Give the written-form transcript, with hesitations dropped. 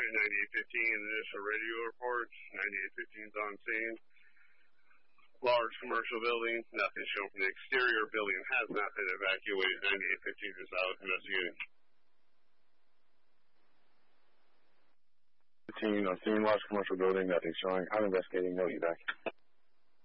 initial radio report. 9815's on scene. Large commercial building. Nothing shown from the exterior. Building has not been evacuated. 9815 is out investigating. 15 on scene, large commercial building. Nothing showing. I'm investigating. No evac.